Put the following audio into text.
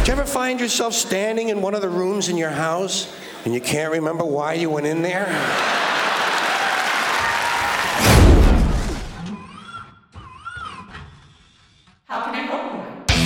Do you ever find yourself standing in one of the rooms in your house and you can't remember why you went in there?